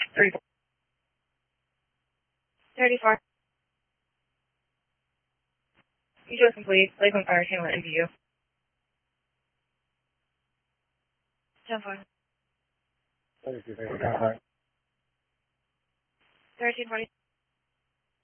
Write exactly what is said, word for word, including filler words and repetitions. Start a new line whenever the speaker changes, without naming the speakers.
thirty-four.
thirty-four. Visual complete. Lakeland Fire Channel in view. ten four.
thirty-two, thirty-five.
thirteen forty.